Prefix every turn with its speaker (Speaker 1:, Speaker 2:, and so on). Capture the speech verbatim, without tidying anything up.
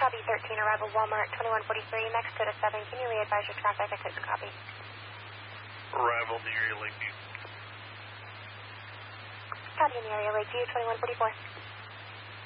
Speaker 1: Copy thirteen, arrival Walmart, twenty-one forty-three, next code is seven. Can you re-advise your traffic? I couldn't copy.
Speaker 2: Arrival near Lakeview.
Speaker 1: Copy in the area, Lakeview, twenty-one forty-four.